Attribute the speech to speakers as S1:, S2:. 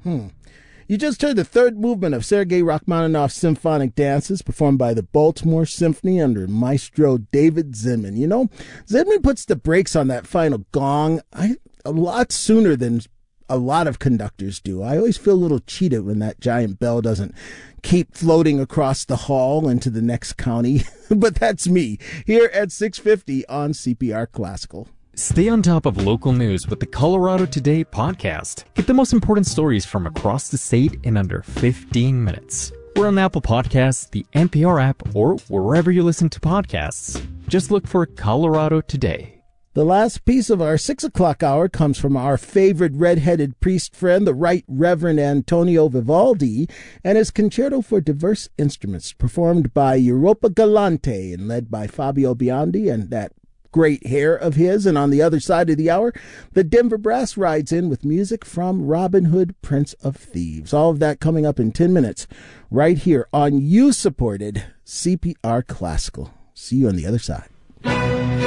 S1: You just heard the third movement of Sergei Rachmaninoff's symphonic dances performed by the Baltimore Symphony under Maestro David Zinman. You know, Zinman puts the brakes on that final gong a lot sooner than a lot of conductors do. I always feel a little cheated when that giant bell doesn't keep floating across the hall into the next county. But that's me, here at 6:50 on CPR Classical.
S2: Stay on top of local news with the Colorado Today podcast. Get the most important stories from across the state in under 15 minutes. We're on Apple Podcasts, the NPR app, or wherever you listen to podcasts. Just look for Colorado Today.
S1: The last piece of our 6 o'clock hour comes from our favorite red-headed priest friend, the Right Reverend Antonio Vivaldi, and his Concerto for Diverse Instruments, performed by Europa Galante and led by Fabio Biondi and that great hair of his. And on the other side of the hour, the Denver Brass rides in with music from Robin Hood, Prince of Thieves. All of that coming up in 10 minutes right here on you-supported CPR Classical. See you on the other side.